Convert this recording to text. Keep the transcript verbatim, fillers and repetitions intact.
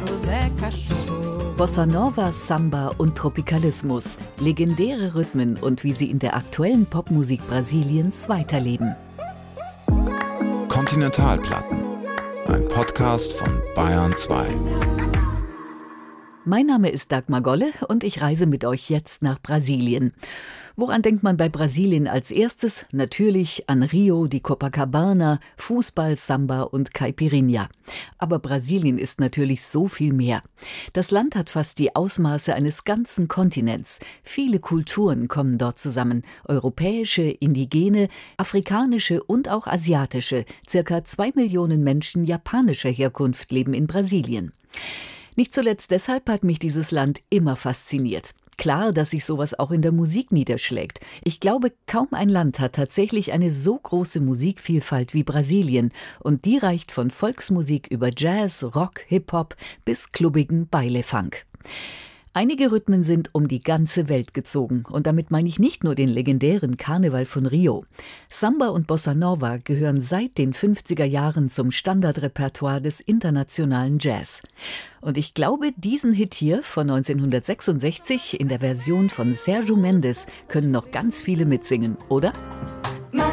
Bossa Nova, Samba und Tropikalismus, legendäre Rhythmen und wie sie in der aktuellen Popmusik Brasiliens weiterleben. Kontinentalplatten, ein Podcast von Bayern zwei. Mein Name ist Dagmar Golle und ich reise mit euch jetzt nach Brasilien. Woran denkt man bei Brasilien als erstes? Natürlich an Rio, die Copacabana, Fußball, Samba und Caipirinha. Aber Brasilien ist natürlich so viel mehr. Das Land hat fast die Ausmaße eines ganzen Kontinents. Viele Kulturen kommen dort zusammen. Europäische, indigene, afrikanische und auch asiatische. Circa zwei Millionen Menschen japanischer Herkunft leben in Brasilien. Nicht zuletzt deshalb hat mich dieses Land immer fasziniert. Klar, dass sich sowas auch in der Musik niederschlägt. Ich glaube, kaum ein Land hat tatsächlich eine so große Musikvielfalt wie Brasilien. Und die reicht von Volksmusik über Jazz, Rock, Hip-Hop bis klubbigen Baile-Funk. Einige Rhythmen sind um die ganze Welt gezogen. Und damit meine ich nicht nur den legendären Karneval von Rio. Samba und Bossa Nova gehören seit den fünfziger Jahren zum Standardrepertoire des internationalen Jazz. Und ich glaube, diesen Hit hier von neunzehnhundertsechsundsechzig in der Version von Sérgio Mendes können noch ganz viele mitsingen, oder?